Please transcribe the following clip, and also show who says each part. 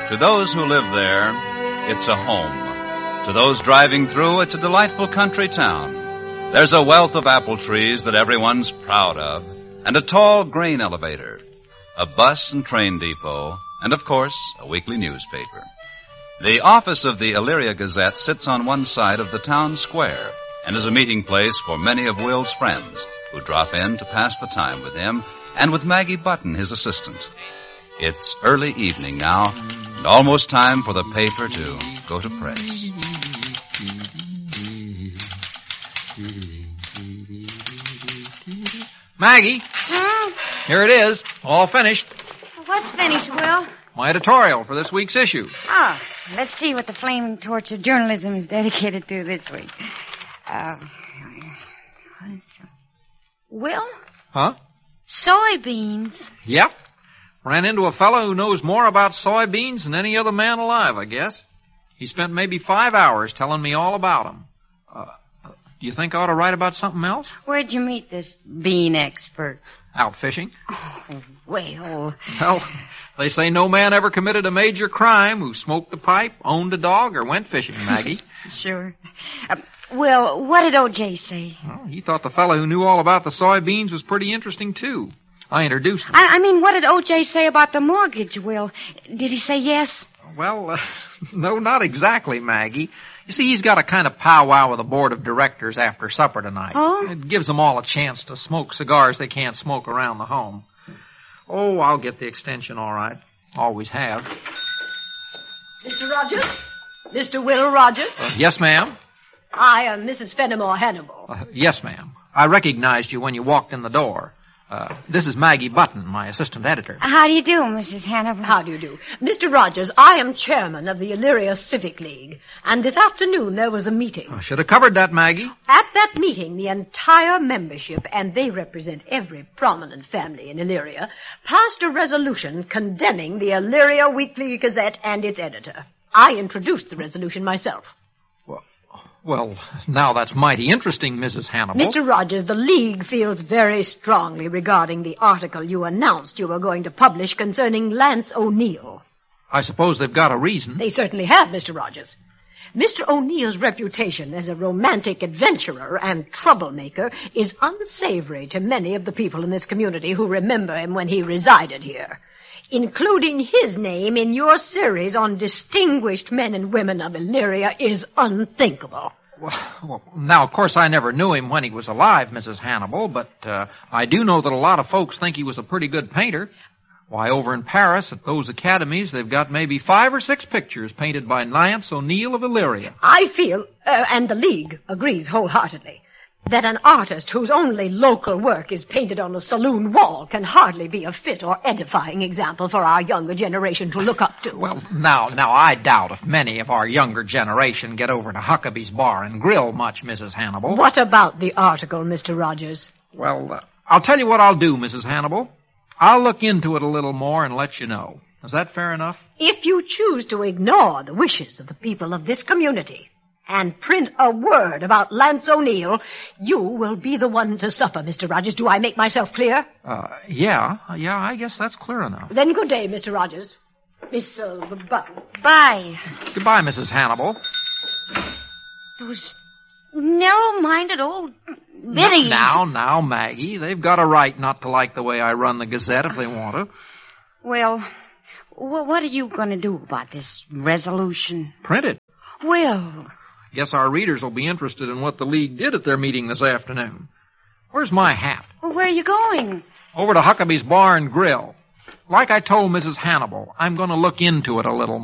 Speaker 1: To those who live there, it's a home. To those driving through, it's a delightful country town. There's a wealth of apple trees that everyone's proud of, and a tall grain elevator, a bus and train depot, and, of course, a weekly newspaper. The office of the Elyria Gazette sits on one side of the town square and is a meeting place for many of Will's friends who drop in to pass the time with him and with Maggie Button, his assistant. It's early evening now, and almost time for the paper to go to press.
Speaker 2: Maggie, here it is, all finished.
Speaker 3: What's finished, Will?
Speaker 2: My editorial for this week's issue.
Speaker 3: Ah, let's see what the flaming torch of journalism is dedicated to this week. Will?
Speaker 2: Huh?
Speaker 3: Soybeans.
Speaker 2: Yep. Ran into a fellow who knows more about soybeans than any other man alive, I guess. He spent maybe 5 hours telling me all about them. Do you think I ought to write about something else?
Speaker 3: Where'd you meet this bean expert?
Speaker 2: Out fishing.
Speaker 3: Oh, well...
Speaker 2: Well, they say no man ever committed a major crime who smoked a pipe, owned a dog, or went fishing, Maggie.
Speaker 3: Sure. Will, what did O.J. say?
Speaker 2: Well, he thought the fellow who knew all about the soybeans was pretty interesting, too. I introduced him.
Speaker 3: I mean, what did O.J. say about the mortgage, Will? Did he say yes?
Speaker 2: Well, no, not exactly, Maggie. You see, he's got a kind of powwow with the board of directors after supper tonight.
Speaker 3: Oh?
Speaker 2: It gives them all a chance to smoke cigars they can't smoke around the home. Oh, I'll get the extension all right. Always have.
Speaker 4: Mr. Rogers? Mr. Will Rogers?
Speaker 2: Yes, ma'am?
Speaker 4: I am Mrs. Fenimore Hannibal.
Speaker 2: Yes, ma'am. I recognized you when you walked in the door. This is Maggie Button, my assistant editor.
Speaker 3: How do you do, Mrs. Hannibal?
Speaker 4: How do you do? Mr. Rogers, I am chairman of the Elyria Civic League, and this afternoon there was a meeting.
Speaker 2: I should have covered that, Maggie.
Speaker 4: At that meeting, the entire membership, and they represent every prominent family in Elyria, passed a resolution condemning the Elyria Weekly Gazette and its editor. I introduced the resolution myself.
Speaker 2: Well, now that's mighty interesting, Mrs. Hannibal.
Speaker 4: Mr. Rogers, the League feels very strongly regarding the article you announced you were going to publish concerning Lance O'Neill.
Speaker 2: I suppose they've got a reason.
Speaker 4: They certainly have, Mr. Rogers. Mr. O'Neill's reputation as a romantic adventurer and troublemaker is unsavory to many of the people in this community who remember him when he resided here. Including his name in your series on distinguished men and women of Elyria is unthinkable.
Speaker 2: Well, now, of course, I never knew him when he was alive, Mrs. Hannibal, but I do know that a lot of folks think he was a pretty good painter. Why, over in Paris, at those academies, they've got maybe 5 or 6 pictures painted by Lance O'Neill of Elyria.
Speaker 4: I feel, and the League agrees wholeheartedly, that an artist whose only local work is painted on a saloon wall can hardly be a fit or edifying example for our younger generation to look up to.
Speaker 2: Well, now, I doubt if many of our younger generation get over to Huckabee's Bar and Grill much, Mrs. Hannibal.
Speaker 4: What about the article, Mr. Rogers?
Speaker 2: Well, I'll tell you what I'll do, Mrs. Hannibal. I'll look into it a little more and let you know. Is that fair enough?
Speaker 4: If you choose to ignore the wishes of the people of this community and print a word about Lance O'Neill, you will be the one to suffer, Mr. Rogers. Do I make myself clear?
Speaker 2: Yeah, I guess that's clear enough.
Speaker 4: Then good day, Mr. Rogers. Miss Button.
Speaker 3: Bye.
Speaker 2: Goodbye, Mrs. Hannibal.
Speaker 3: Those narrow-minded old biddies.
Speaker 2: Now, Maggie, they've got a right not to like the way I run the Gazette if they want to.
Speaker 3: Well, what are you going to do about this resolution?
Speaker 2: Print it.
Speaker 3: Will.
Speaker 2: Guess our readers will be interested in what the League did at their meeting this afternoon. Where's my hat?
Speaker 3: Well, where are you going?
Speaker 2: Over to Huckabee's Bar and Grill. Like I told Mrs. Hannibal, I'm going to look into it a little